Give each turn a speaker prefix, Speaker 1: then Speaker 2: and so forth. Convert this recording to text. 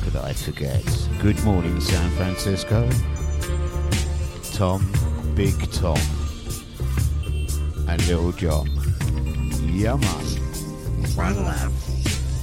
Speaker 1: could I forget? Good morning, San Francisco. Tom, Big Tom, and Little John. Yeah, man.
Speaker 2: One love.